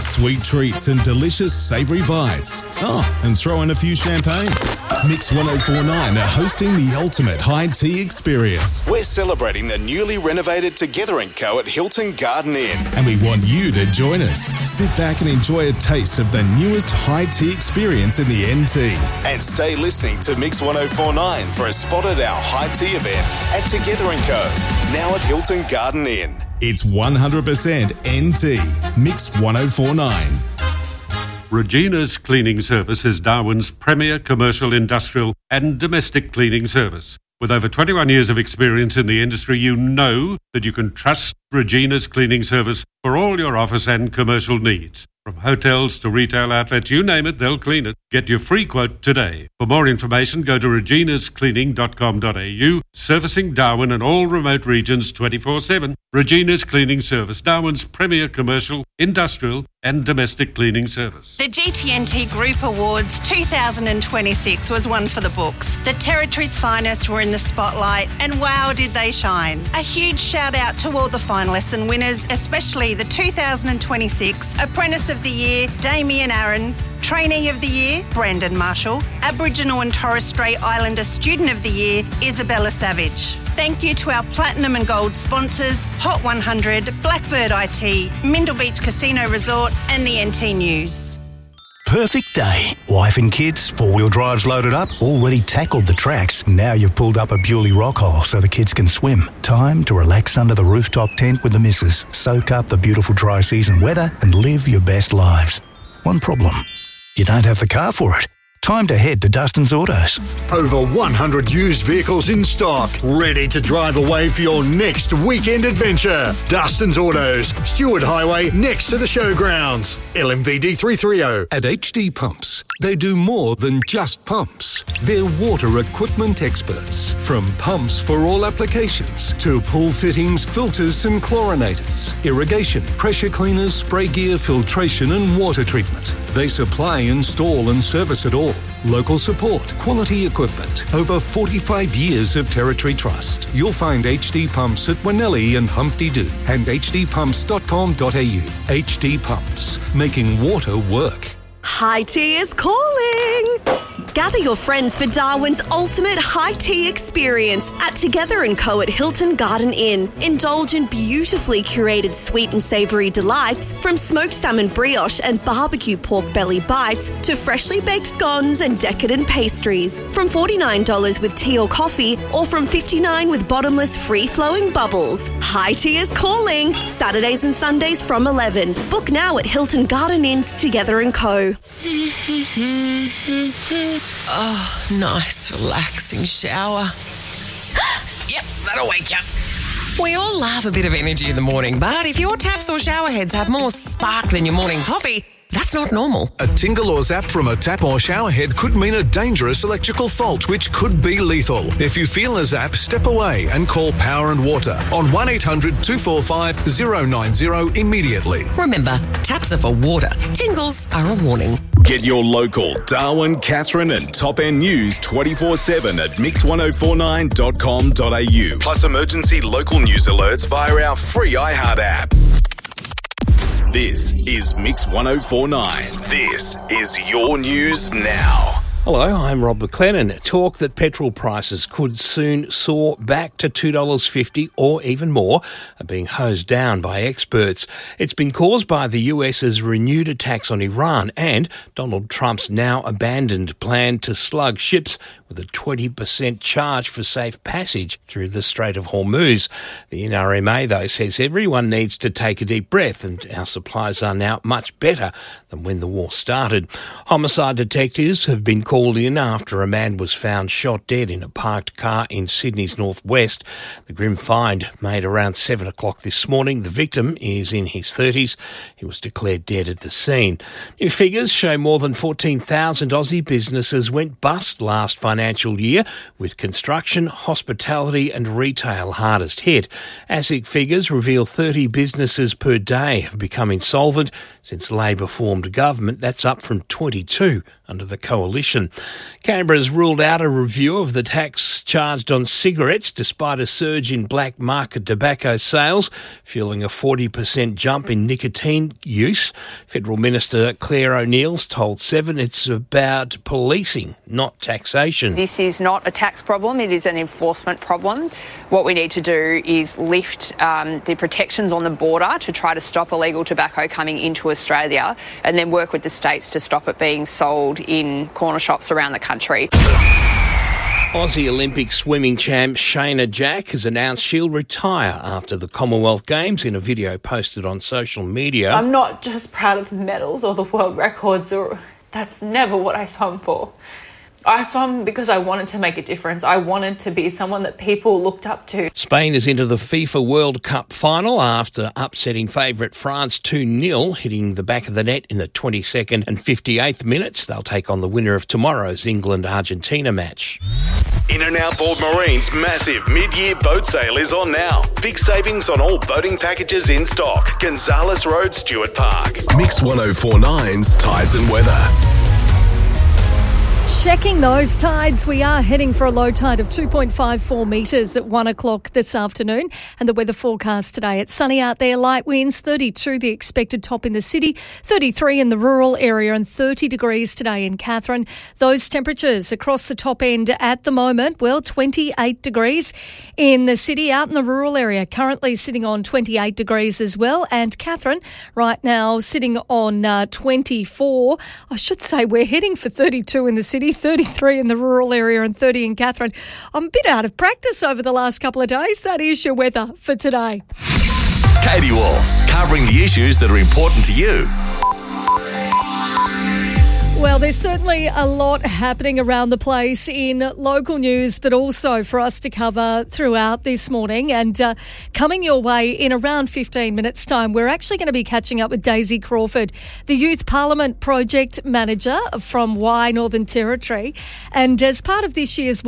Sweet treats and delicious savoury bites. Oh, and throw in a few champagnes. Mix 1049 are hosting the ultimate high tea experience. We're celebrating the newly renovated Together & Co at Hilton Garden Inn, and we want you to join us. Sit back and enjoy a taste of the newest high tea experience in the NT. And stay listening to Mix 1049 for a spot at our high tea event at Together & Co, now at Hilton Garden Inn. It's 100% NT. Mix 1049. Regina's Cleaning Service is Darwin's premier commercial, industrial and domestic cleaning service. With over 21 years of experience in the industry, you know that you can trust Regina's Cleaning Service for all your office and commercial needs. From hotels to retail outlets, you name it, they'll clean it. Get your free quote today. For more information, go to reginascleaning.com.au, servicing Darwin and all remote regions 24/7. Regina's Cleaning Service, Darwin's premier commercial, industrial and domestic cleaning service. The GTNT Group Awards 2026 was one for the books. The Territory's finest were in the spotlight, and wow, did they shine. A huge shout out to all the finalists and winners, especially the 2026 Apprentice of the Year, Damien Aarons, Trainee of the Year, Brandon Marshall, Aboriginal and Torres Strait Islander Student of the Year, Isabella Savage. Thank you to our Platinum and Gold sponsors, Hot 100, Blackbird IT, Mindle Beach Casino Resort and the NT News. Perfect day. Wife and kids, four-wheel drives loaded up, already tackled the tracks. Now you've pulled up a Bewley rock hole so the kids can swim. Time to relax under the rooftop tent with the missus, soak up the beautiful dry season weather and live your best lives. One problem. You don't have the car for it. Time to head to Dustin's Autos. Over 100 used vehicles in stock, ready to drive away for your next weekend adventure. Dustin's Autos, Stewart Highway, next to the showgrounds. LMVD 330. At HD Pumps, they do more than just pumps. They're water equipment experts. From pumps for all applications to pool fittings, filters and chlorinators, irrigation, pressure cleaners, spray gear, filtration and water treatment. They supply, install and service it all. Local support, quality equipment, over 45 years of Territory trust. You'll find HD Pumps at Wanelli and Humpty Doo and hdpumps.com.au. HD Pumps, making water work. High tea is calling! Gather your friends for Darwin's ultimate high tea experience at Together & Co at Hilton Garden Inn. Indulge in beautifully curated sweet and savoury delights from smoked salmon brioche and barbecue pork belly bites to freshly baked scones and decadent pastries. From $49 with tea or coffee or from $59 with bottomless free-flowing bubbles. High tea is calling! Saturdays and Sundays from 11. Book now at Hilton Garden Inn's Together & Co. Oh, nice, relaxing shower. Yep, that'll wake you up. We all love a bit of energy in the morning, but if your taps or shower heads have more spark than your morning coffee, that's not normal. A tingle or zap from a tap or shower head could mean a dangerous electrical fault, which could be lethal. If you feel a zap, step away and call Power and Water on 1-800-245-090 immediately. Remember, taps are for water. Tingles are a warning. Get your local Darwin, Katherine and Top End News 24/7 at mix1049.com.au. Plus emergency local news alerts via our free iHeart app. This is Mix 1049. This is your news now. Hello, I'm Rob McLennan. Talk that petrol prices could soon soar back to $2.50 or even more are being hosed down by experts. It's been caused by the US's renewed attacks on Iran and Donald Trump's now abandoned plan to slug ships with a 20% charge for safe passage through the Strait of Hormuz. The NRMA, though, says everyone needs to take a deep breath and our supplies are now much better than when the war started. Homicide detectives have been called in after a man was found shot dead in a parked car in Sydney's northwest. The grim find made around 7 o'clock this morning. The victim is in his 30s. He was declared dead at the scene. New figures show more than 14,000 Aussie businesses went bust last financial year, with construction, hospitality and retail hardest hit. ASIC figures reveal 30 businesses per day have become insolvent since Labor formed government. That's up from 22 under the coalition. Brisbane. Canberra's ruled out a review of the tax charged on cigarettes despite a surge in black market tobacco sales, fueling a 40% jump in nicotine use. Federal Minister Claire O'Neill's told Seven it's about policing, not taxation. This is not a tax problem, it is an enforcement problem. What we need to do is lift the protections on the border to try to stop illegal tobacco coming into Australia, and then work with the states to stop it being sold in corner shops around the country. Aussie Olympic swimming champ Shayna Jack has announced she'll retire after the Commonwealth Games in a video posted on social media. I'm not just proud of the medals or the world records, that's never what I swam for. I swam because I wanted to make a difference. I wanted to be someone that people looked up to. Spain is into the FIFA World Cup final after upsetting favourite France 2-0, hitting the back of the net in the 22nd and 58th minutes. They'll take on the winner of tomorrow's England-Argentina match. In and Outboard Marine's massive mid-year boat sale is on now. Big savings on all boating packages in stock. Gonzales Road, Stuart Park. Mix 104.9's Tides and Weather. Checking those tides, we are heading for a low tide of 2.54 metres at 1 o'clock this afternoon. And the weather forecast today, it's sunny out there, light winds, 32 the expected top in the city, 33 in the rural area and 30 degrees today in Katherine. Those temperatures across the top end at the moment, well, 28 degrees in the city, out in the rural area, currently sitting on 28 degrees as well. And Katherine right now sitting on 24. I should say we're heading for 32 in the city, 33 in the rural area and 30 in Katherine. I'm a bit out of practice over the last couple of days. That is your weather for today. Katie Wolf, covering the issues that are important to you. Well, there's certainly a lot happening around the place in local news, but also for us to cover throughout this morning. And coming your way in around 15 minutes' time, we're actually going to be catching up with Daisy Crawford, the Youth Parliament Project Manager from Y Northern Territory. And as part of this year's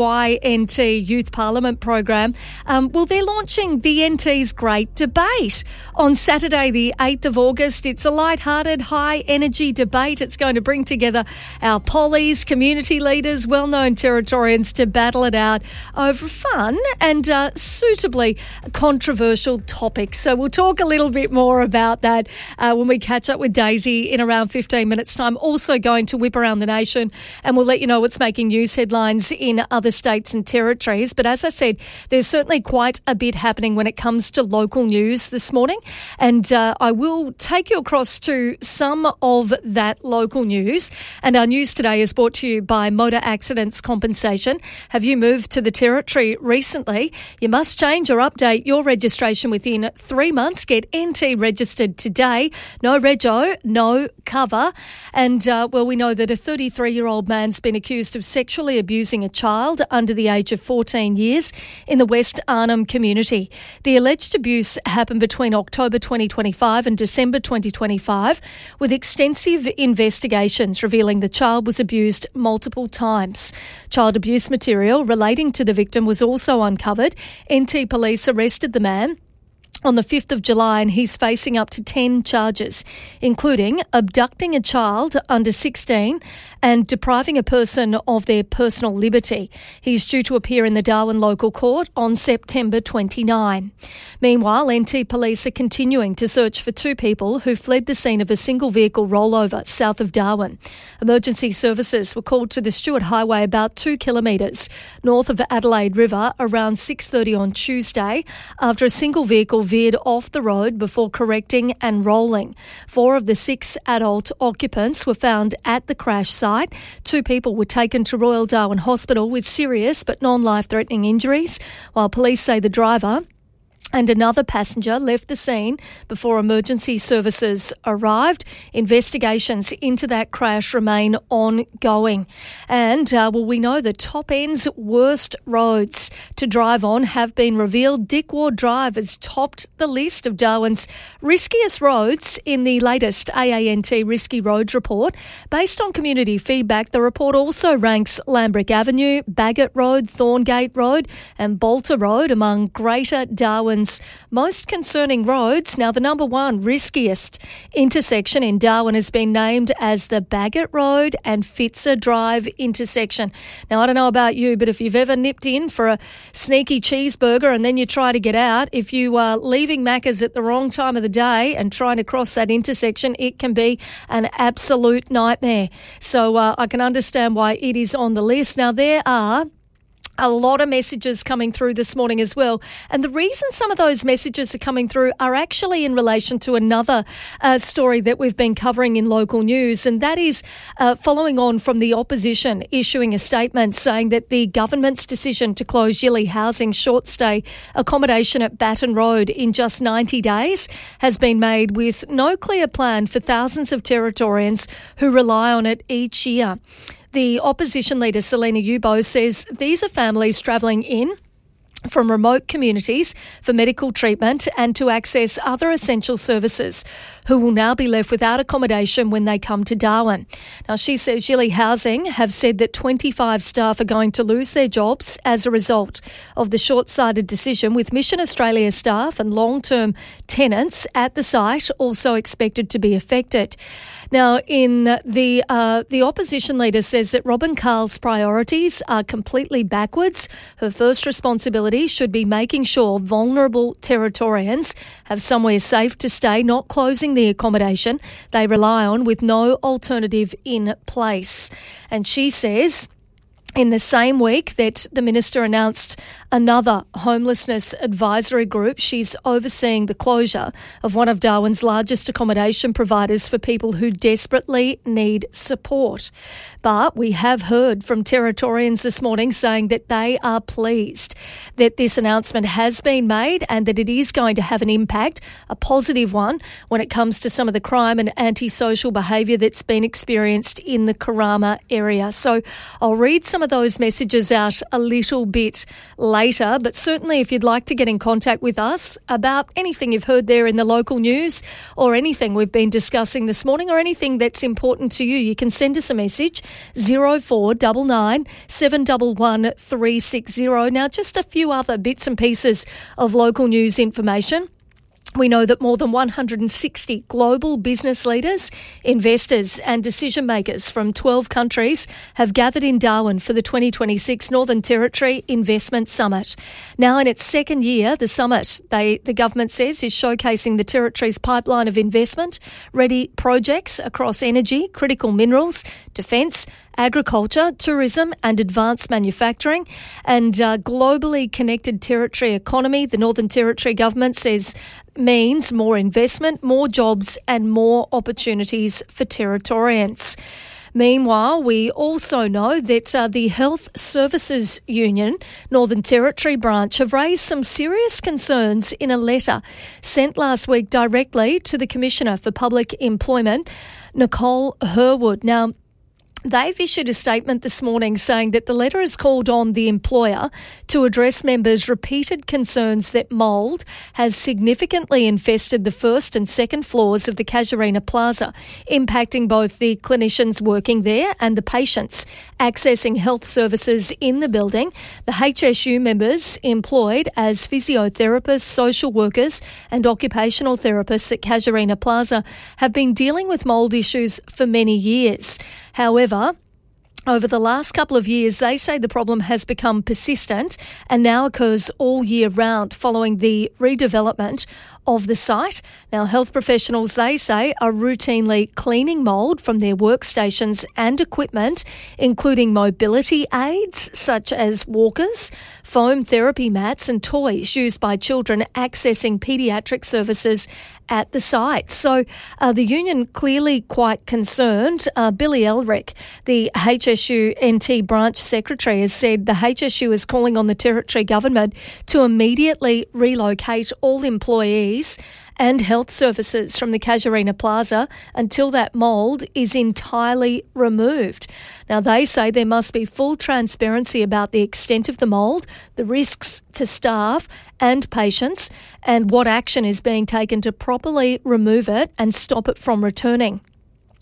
YNT Youth Parliament program, well, they're launching the NT's Great Debate on Saturday, the 8th of August. It's a light-hearted, high-energy debate. It's going to bring together our pollies, community leaders, well-known Territorians to battle it out over fun and suitably controversial topics. So we'll talk a little bit more about that when we catch up with Daisy in around 15 minutes' time. Also going to whip around the nation and we'll let you know what's making news headlines in other states and territories. But as I said, there's certainly quite a bit happening when it comes to local news this morning. And I will take you across to some of that local news. And our news today is brought to you by Motor Accidents Compensation. Have you moved to the Territory recently? You must change or update your registration within 3 months. Get NT registered today. No rego, no cover. And, well, we know that a 33-year-old man's been accused of sexually abusing a child under the age of 14 years in the West Arnhem community. The alleged abuse happened between October 2025 and December 2025, with extensive investigations revealing the child was abused multiple times. Child abuse material relating to the victim was also uncovered. NT Police arrested the man on the 5th of July and he's facing up to 10 charges, including abducting a child under 16 and depriving a person of their personal liberty. He's due to appear in the Darwin local court on September 29. Meanwhile, NT Police are continuing to search for 2 people who fled the scene of a single vehicle rollover south of Darwin. Emergency services were called to the Stuart Highway about 2 kilometres north of Adelaide River around 6:30 on Tuesday after a single vehicle veered off the road before correcting and rolling. 4 of the 6 adult occupants were found at the crash site. 2 people were taken to Royal Darwin Hospital with serious but non-life-threatening injuries, while police say the driver and another passenger left the scene before emergency services arrived. Investigations into that crash remain ongoing. And, well, we know the top end's worst roads to drive on have been revealed. Dick Ward Drive has topped the list of Darwin's riskiest roads in the latest AANT Risky Roads report. Based on community feedback, the report also ranks Lambrick Avenue, Baggett Road, Thorngate Road and Bolter Road among Greater Darwin's Darwin's most concerning roads. Now, the number one riskiest intersection in Darwin has been named as the Baggett Road and Fitzer Drive intersection. Now, I don't know about you, but if you've ever nipped in for a sneaky cheeseburger and then you try to get out, if you are leaving Macca's at the wrong time of the day and trying to cross that intersection, it can be an absolute nightmare. So I can understand why it is on the list. Now, there are a lot of messages coming through this morning as well. And the reason some of those messages are coming through are actually in relation to another story that we've been covering in local news. And that is following on from the opposition issuing a statement saying that the government's decision to close Yili Housing short stay accommodation at Batten Road in just 90 days has been made with no clear plan for thousands of Territorians who rely on it each year. The opposition leader, Selena Yubo, says these are families travelling in from remote communities for medical treatment and to access other essential services who will now be left without accommodation when they come to Darwin. Now, she says Yili Housing have said that 25 staff are going to lose their jobs as a result of the short-sighted decision, with Mission Australia staff and long-term tenants at the site also expected to be affected. Now, in the opposition leader says that Robin Carl's priorities are completely backwards. Her first responsibility should be making sure vulnerable Territorians have somewhere safe to stay, not closing the accommodation they rely on with no alternative in place. And she says, in the same week that the minister announced another homelessness advisory group, she's overseeing the closure of one of Darwin's largest accommodation providers for people who desperately need support. But we have heard from Territorians this morning saying that they are pleased that this announcement has been made and that it is going to have an impact, a positive one, when it comes to some of the crime and antisocial behaviour that's been experienced in the Karama area. So I'll read some of those messages out a little bit later, but certainly if you'd like to get in contact with us about anything you've heard there in the local news or anything we've been discussing this morning or anything that's important to you, you can send us a message 0499 711 360. Now, just a few other bits and pieces of local news information. We know that more than 160 global business leaders, investors and decision makers from 12 countries have gathered in Darwin for the 2026 Northern Territory Investment Summit. Now in its second year, the summit, the government says, is showcasing the Territory's pipeline of investment-ready projects across energy, critical minerals, defence, agriculture, tourism and advanced manufacturing, and globally connected Territory economy. The Northern Territory government says means more investment, more jobs and more opportunities for Territorians. Meanwhile, we also know that the Health Services Union, Northern Territory branch, have raised some serious concerns in a letter sent last week directly to the Commissioner for Public Employment, Nicole Herwood. Now, they've issued a statement this morning saying that the letter has called on the employer to address members' repeated concerns that mould has significantly infested the first and second floors of the Casuarina Plaza, impacting both the clinicians working there and the patients accessing health services in the building. The HSU members employed as physiotherapists, social workers and occupational therapists at Casuarina Plaza have been dealing with mould issues for many years. However, over the last couple of years, they say the problem has become persistent and now occurs all year round following the redevelopment of the site. Now, health professionals, they say, are routinely cleaning mould from their workstations and equipment, including mobility aids such as walkers, foam therapy mats and toys used by children accessing paediatric services at the site. So the union clearly quite concerned. Billy Elric, the HSU NT branch secretary, has said the HSU is calling on the Territory government to immediately relocate all employees and health services from the Casuarina Plaza until that mould is entirely removed. Now, they say there must be full transparency about the extent of the mould, the risks to staff and patients, and what action is being taken to properly remove it and stop it from returning.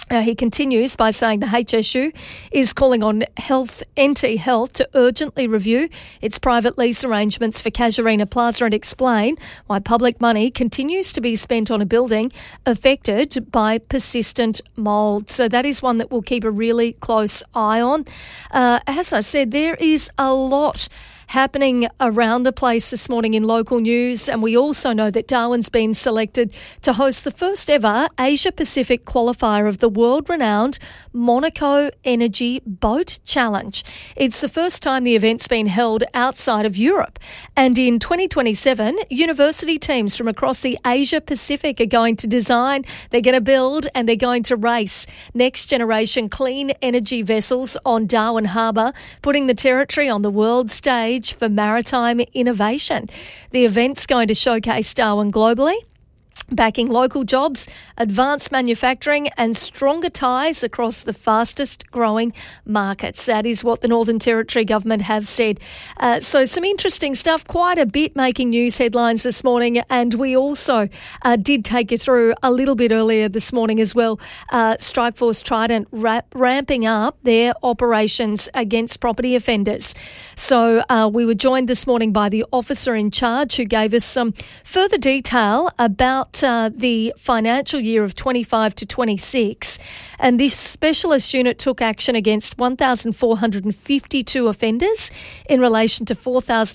He continues by saying the HSU is calling on NT Health to urgently review its private lease arrangements for Casuarina Plaza and explain why public money continues to be spent on a building affected by persistent mould. So that is one that we'll keep a really close eye on. As I said, there is a lot happening around the place this morning in local news, and we also know that Darwin's been selected to host the first ever Asia Pacific qualifier of the world-renowned Monaco Energy Boat Challenge. It's the first time the event's been held outside of Europe, and in 2027, university teams from across the Asia Pacific are going to design, they're going to build, and they're going to race next-generation clean energy vessels on Darwin Harbour, putting the territory on the world stage for maritime innovation. The event's going to showcase Darwin globally, backing local jobs, advanced manufacturing and stronger ties across the fastest growing markets. That is what the Northern Territory government have said. So some interesting stuff, quite a bit making news headlines this morning, and we also did take you through a little bit earlier this morning as well. Strikeforce Trident ramping up their operations against property offenders. So we were joined this morning by the officer in charge who gave us some further detail about the financial year of 25 to 26, and this specialist unit took action against 1,452 offenders in relation to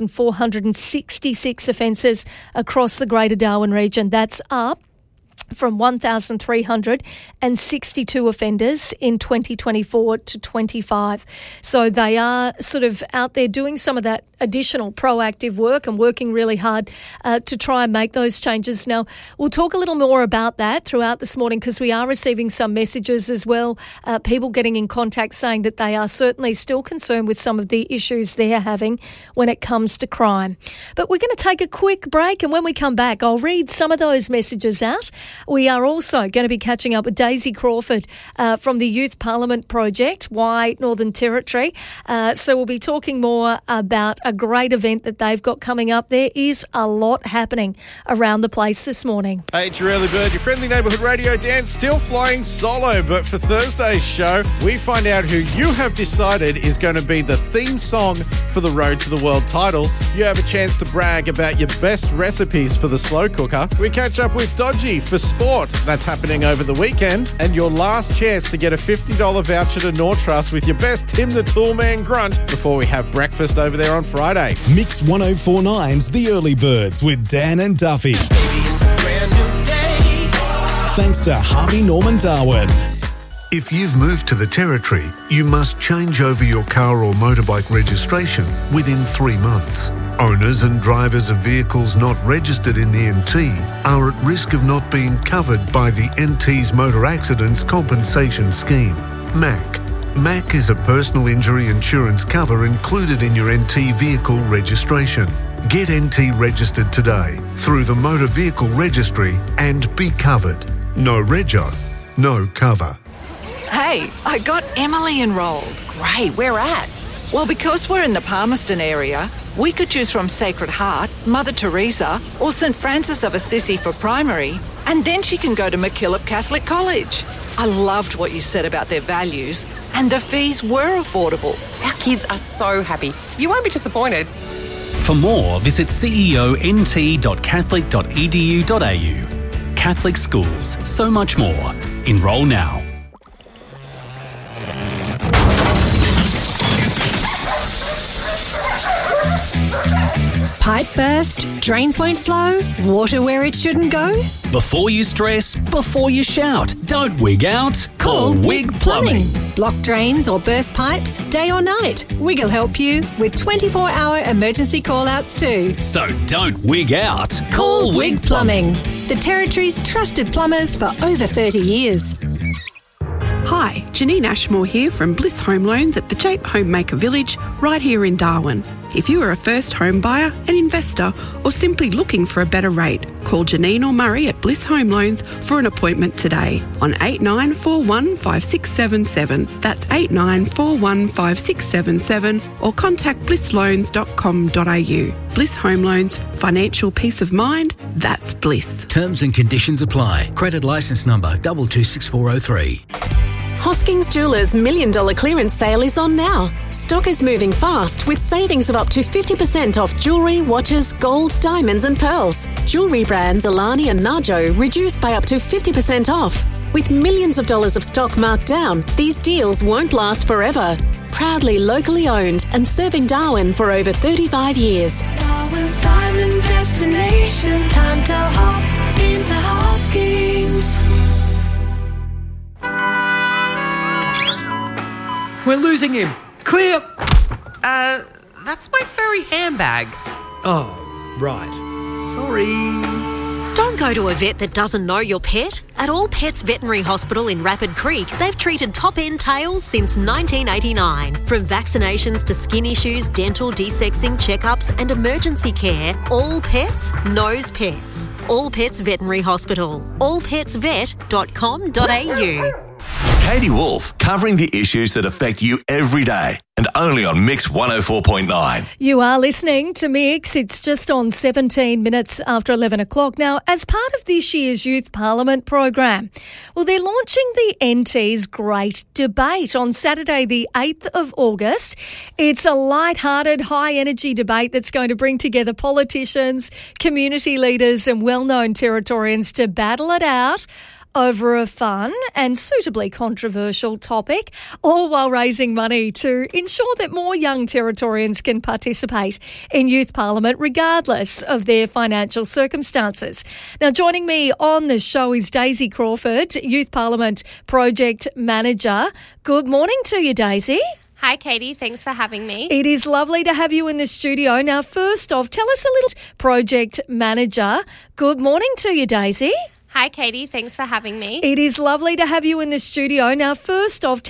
4,466 offences across the Greater Darwin region. That's up from 1,362 offenders in 2024 to 25. So they are sort of out there doing some of that additional proactive work and working really hard to try and make those changes. Now, we'll talk a little more about that throughout this morning because we are receiving some messages as well, people getting in contact saying that they are certainly still concerned with some of the issues they're having when it comes to crime. But we're going to take a quick break, and when we come back, I'll read some of those messages out. We are also going to be catching up with Daisy Crawford from the Youth Parliament Project, Why Northern Territory. So we'll be talking more about a great event that they've got coming up. There is a lot happening around the place this morning. Hey, it's your early bird, your friendly neighbourhood radio Dan, still flying solo. But for Thursday's show, we find out who you have decided is going to be the theme song for the Road to the World titles. You have a chance to brag about your best recipes for the slow cooker. We catch up with Dodgy for sport. That's happening over the weekend. And your last chance to get a $50 voucher to Nortrust with your best Tim the Toolman grunt before we have breakfast over there on Friday. Mix 104.9's The Early Birds with Dan and Duffy. Thanks to Harvey Norman Darwin. If you've moved to the Territory, you must change over your car or motorbike registration within 3 months. Owners and drivers of vehicles not registered in the NT are at risk of not being covered by the NT's Motor Accidents Compensation Scheme, MAC. MAC is a personal injury insurance cover included in your NT vehicle registration. Get NT registered today through the Motor Vehicle Registry and be covered. No rego, no cover. Hey, I got Emily enrolled. Great, where at? Well, because we're in the Palmerston area, we could choose from Sacred Heart, Mother Teresa, or St Francis of Assisi for primary, and then she can go to MacKillop Catholic College. I loved what you said about their values, and the fees were affordable. Our kids are so happy. You won't be disappointed. For more, visit ceont.catholic.edu.au. Catholic schools, so much more. Enrol now. Pipe burst, drains won't flow, water where it shouldn't go? Before you stress, before you shout, don't wig out. Call Wig Plumbing. Blocked drains or burst pipes, day or night. Wig will help you with 24-hour emergency call-outs too. So don't wig out. Call Wig Plumbing. The Territory's trusted plumbers for over 30 years. Hi, Janine Ashmore here from Bliss Home Loans at the Jape Homemaker Village, right here in Darwin. If you are a first home buyer, an investor, or simply looking for a better rate, call Janine or Murray at Bliss Home Loans for an appointment today on 89415677. That's 89415677, or contact blissloans.com.au. Bliss Home Loans, financial peace of mind, that's bliss. Terms and conditions apply. Credit licence number 226403. Hoskings Jewelers $1 million clearance sale is on now. Stock is moving fast with savings of up to 50% off jewellery, watches, gold, diamonds and pearls. Jewellery brands Alani and Najo reduced by up to 50% off. With millions of dollars of stock marked down, these deals won't last forever. Proudly locally owned and serving Darwin for over 35 years. Darwin's diamond destination. Time to hop into Hoskings. We're losing him. Clear. That's my furry handbag. Oh, right. Sorry. Don't go to a vet that doesn't know your pet. At All Pets Veterinary Hospital in Rapid Creek, they've treated top-end tails since 1989. From vaccinations to skin issues, dental, desexing, checkups and emergency care, All Pets knows pets. All Pets Veterinary Hospital. allpetsvet.com.au. Katie Wolf, covering the issues that affect you every day and only on Mix 104.9. You are listening to Mix. It's just on 17 minutes after 11 o'clock. Now, as part of this year's Youth Parliament program, well, they're launching the NT's Great Debate on Saturday, the 8th of August. It's a light-hearted, high-energy debate that's going to bring together politicians, community leaders and well-known Territorians to battle it out over a fun and suitably controversial topic, all while raising money to ensure that more young Territorians can participate in Youth Parliament regardless of their financial circumstances. Now, joining me on the show is Daisy Crawford, Youth Parliament Project Manager. Good morning to you, Daisy. Hi, Katie. Thanks for having me. It is lovely to have you in the studio. Now, first off, tell us a little, Project Manager. Good morning to you, Daisy. Hi, Katie. Thanks for having me. It is lovely to have you in the studio. Now, first off,